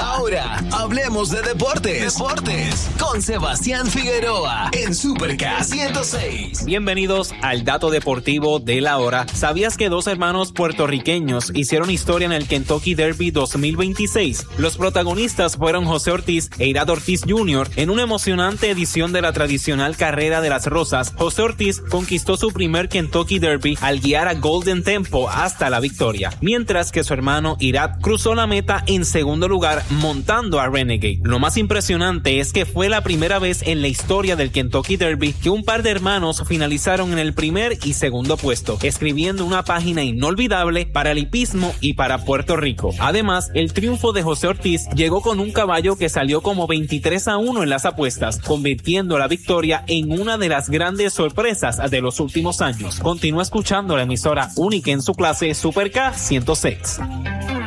Ahora, hablemos de deportes. Con Sebastián Figueroa en Super K 106. Bienvenidos al Dato Deportivo de la Hora. ¿Sabías que dos hermanos puertorriqueños hicieron historia en el Kentucky Derby 2026? Los protagonistas fueron José Ortiz e Irad Ortiz Jr. En una emocionante edición de la tradicional Carrera de las Rosas, José Ortiz conquistó su primer Kentucky Derby al guiar a Golden Tempo hasta la victoria, mientras que su hermano Irad cruzó la meta en segundo lugar montando a Renegade. Lo más impresionante es que fue la primera vez en la historia del Kentucky Derby que un par de hermanos finalizaron en el primer y segundo puesto, escribiendo una página inolvidable para el hipismo y para Puerto Rico. Además, el triunfo de José Ortiz llegó con un caballo que salió como 23-1 en las apuestas, convirtiendo la victoria en una de las grandes sorpresas de los últimos años. Continúa escuchando la emisora única en su clase Super K 106.